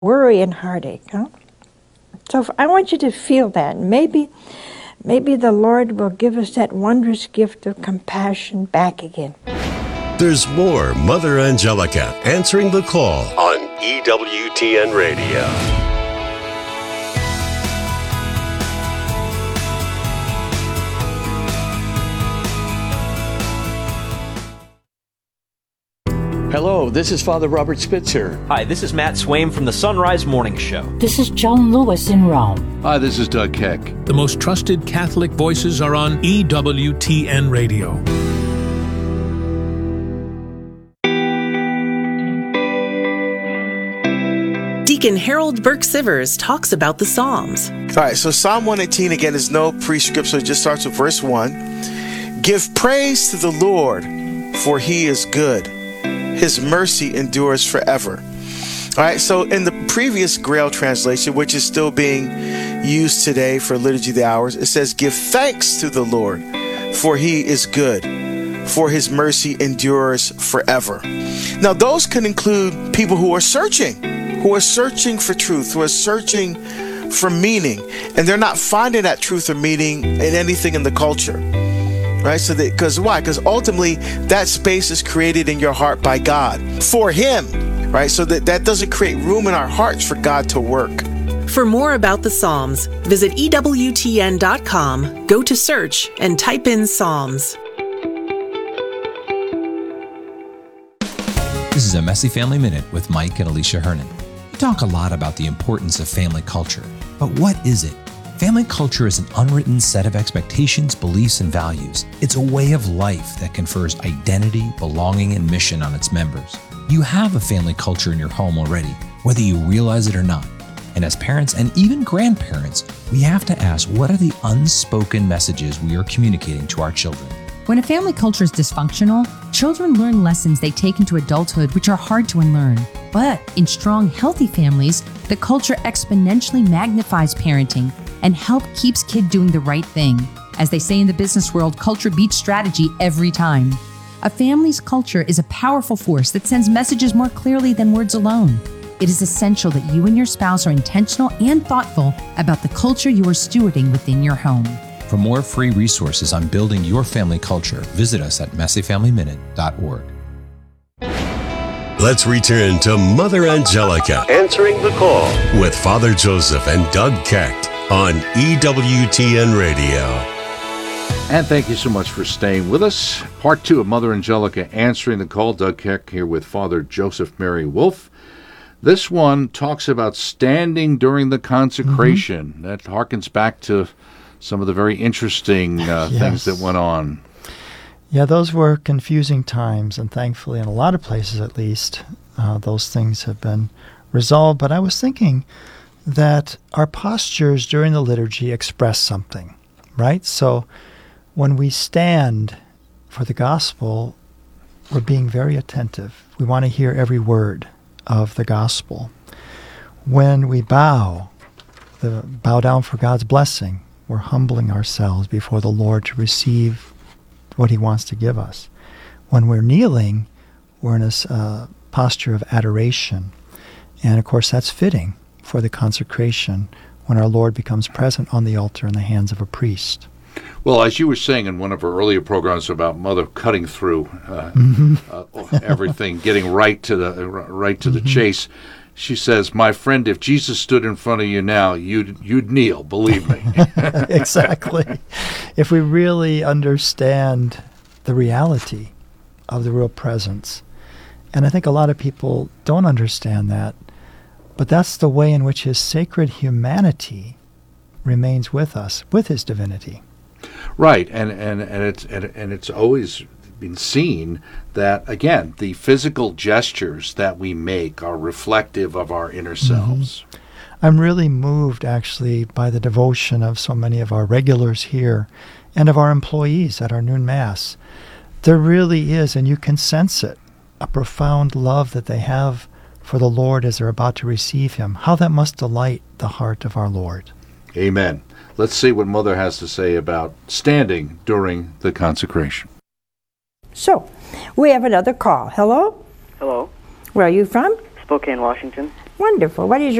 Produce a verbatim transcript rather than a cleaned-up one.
worry and heartache, huh? So I want you to feel that. Maybe, maybe the Lord will give us that wondrous gift of compassion back again. There's more Mother Angelica answering the call on E W T N Radio. Hello, this is Father Robert Spitzer. Hi, this is Matt Swaim from the Sunrise Morning Show. This is Joan Lewis in Rome. Hi, this is Doug Keck. The most trusted Catholic voices are on E W T N Radio. Deacon Harold Burke-Sivers talks about the Psalms. All right, so Psalm one eighteen, again, is no prescript, so it just starts with verse one. Give praise to the Lord, for he is good. His mercy endures forever. All right, so in the previous Grail translation, which is still being used today for Liturgy of the Hours, it says, give thanks to the Lord, for he is good, for his mercy endures forever. Now, those can include people who are searching, who are searching for truth, who are searching for meaning, and they're not finding that truth or meaning in anything in the culture. Right? So that, because why? Because ultimately that space is created in your heart by God for him, right? So that that doesn't create room in our hearts for God to work. For more about the Psalms, visit E W T N dot com, go to search, and type in Psalms. This is a Messy Family Minute with Mike and Alicia Hernan. We talk a lot about the importance of family culture, but what is it? Family culture is an unwritten set of expectations, beliefs, and values. It's a way of life that confers identity, belonging, and mission on its members. You have a family culture in your home already, whether you realize it or not. And as parents and even grandparents, we have to ask, what are the unspoken messages we are communicating to our children? When a family culture is dysfunctional, children learn lessons they take into adulthood which are hard to unlearn. But in strong, healthy families, the culture exponentially magnifies parenting and help keeps kid doing the right thing. As they say in the business world, culture beats strategy every time. A family's culture is a powerful force that sends messages more clearly than words alone. It is essential that you and your spouse are intentional and thoughtful about the culture you are stewarding within your home. For more free resources on building your family culture, visit us at messy family minute dot org. Let's return to Mother Angelica answering the call with Father Joseph and Doug Keck on E W T N Radio. And thank you so much for staying with us. Part two of Mother Angelica answering the call. Doug Keck here with Father Joseph Mary Wolfe. This one talks about standing during the consecration. Mm-hmm. That harkens back to some of the very interesting uh, yes. things that went on. Yeah, those were confusing times, and thankfully, in a lot of places at least, uh, those things have been resolved. But I was thinking that our postures during the liturgy express something, right? So when we stand for the gospel, we're being very attentive. We want to hear every word of the gospel. When we bow, the bow down for God's blessing, we're humbling ourselves before the Lord to receive what he wants to give us. When we're kneeling, we're in a uh, posture of adoration. And of course, that's fitting for the consecration when our Lord becomes present on the altar in the hands of a priest. Well, as you were saying in one of our earlier programs about Mother cutting through uh, mm-hmm. uh, everything, getting right to the right to mm-hmm. the chase, she says, "My friend, if Jesus stood in front of you now, you'd you'd kneel. Believe me." Exactly. If we really understand the reality of the real presence, and I think a lot of people don't understand that, but that's the way in which his sacred humanity remains with us, with his divinity. Right, and and and it's and, and it's always been seen that, again, the physical gestures that we make are reflective of our inner selves. Mm-hmm. I'm really moved, actually, by the devotion of so many of our regulars here and of our employees at our noon Mass. There really is, and you can sense it, a profound love that they have for the Lord as they're about to receive him. How that must delight the heart of our Lord. Amen. Let's see what Mother has to say about standing during the consecration. So, we have another call. Hello? Hello. Where are you from? Spokane, Washington. Wonderful. What is